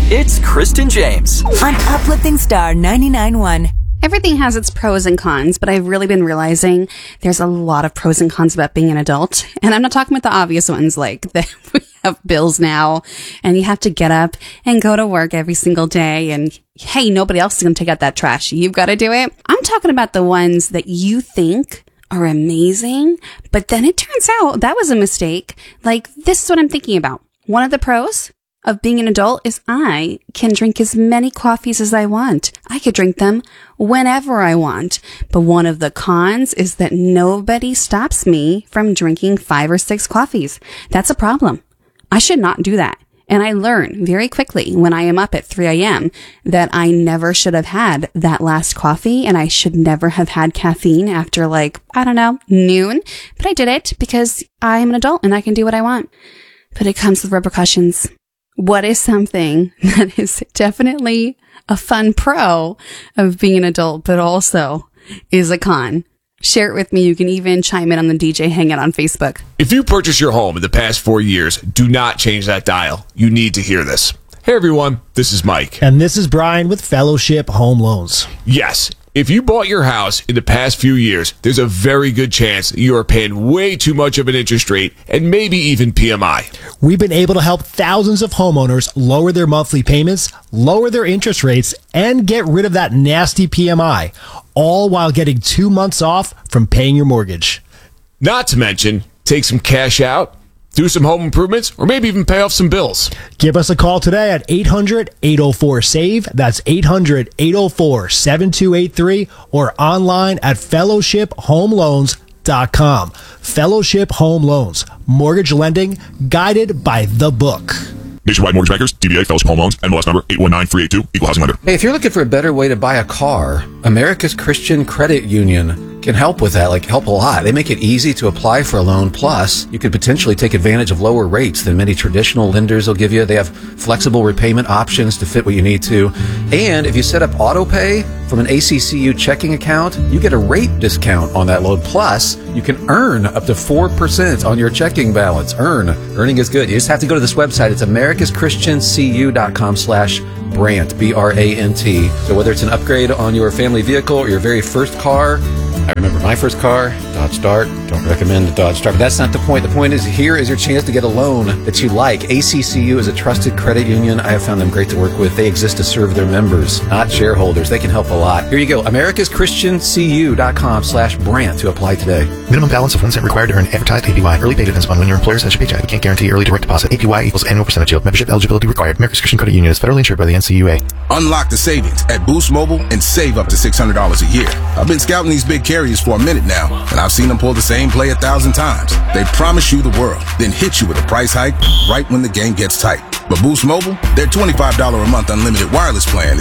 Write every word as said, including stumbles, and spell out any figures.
It's Kristen James on Uplifting Star ninety-nine point one. Everything has its pros and cons, but I've really been realizing there's a lot of pros and cons about being an adult. And I'm not talking about the obvious ones, like that we have bills now and you have to get up and go to work every single day. And hey, nobody else is going to take out that trash. You've got to do it. I'm talking about the ones that you think are amazing, but then it turns out that was a mistake. Like, this is what I'm thinking about. One of the pros of being an adult is I can drink as many coffees as I want. I could drink them whenever I want. But one of the cons is that nobody stops me from drinking five or six coffees. That's a problem. I should not do that. And I learn very quickly when I am up at three a.m. that I never should have had that last coffee, and I should never have had caffeine after, like, I don't know, noon. But I did it because I am an adult and I can do what I want. But it comes with repercussions. What is something that is definitely a fun pro of being an adult, but also is a con? Share it with me. You can even chime in on the D J Hangout on Facebook. If you purchased your home in the past four years, do not change that dial. You need to hear this. Hey everyone, this is Mike. And this is Brian with Fellowship Home Loans. Yes. If you bought your house in the past few years, there's a very good chance that you are paying way too much of an interest rate and maybe even P M I. We've been able to help thousands of homeowners lower their monthly payments, lower their interest rates, and get rid of that nasty P M I, all while getting two months off from paying your mortgage. Not to mention, take some cash out, do some home improvements, or maybe even pay off some bills. Give us a call today at eight hundred, eight oh four, SAVE. That's eight hundred, eight oh four, seven two eight three, or online at fellowship home loans dot com. Fellowship Home Loans. Mortgage lending guided by the book. Nationwide Mortgage Bankers, D B A, Fellowship Home Loans, N M L S number eight one nine three eight two, Equal Housing Lender. Hey, if you're looking for a better way to buy a car, America's Christian Credit Union can help with that, like help a lot. They make it easy to apply for a loan. Plus, you could potentially take advantage of lower rates than many traditional lenders will give you. They have flexible repayment options to fit what you need to. And if you set up auto pay from an A C C U checking account, you get a rate discount on that loan. Plus, you can earn up to four percent on your checking balance. Earn. Earning is good. You just have to go to this website. It's americas christian c u dot com slash Brant, B R A N T. So whether it's an upgrade on your family vehicle or your very first car, I remember my first car, Dodge Dart. Don't recommend the Dodge Dart, but that's not the point. The point is, here is your chance to get a loan that you like. A C C U is a trusted credit union. I have found them great to work with. They exist to serve their members, not shareholders. They can help a lot. Here you go. americas christian c u dot com slash Brant to apply today. Minimum balance of one cent required to earn advertised A P Y. Early pay depends upon when your employer sends your paycheck. We can't guarantee early direct deposit. A P Y equals annual percentage yield. Membership eligibility required. America's Christian Credit Union is federally insured by the N C U A. Unlock the savings at Boost Mobile and save up to six hundred dollars a year. I've been scouting these big carriers for a minute now, and I've seen them pull the same play a thousand times. They promise you the world, then hit you with a price hike right when the game gets tight. But Boost Mobile, their twenty-five dollars a month unlimited wireless plan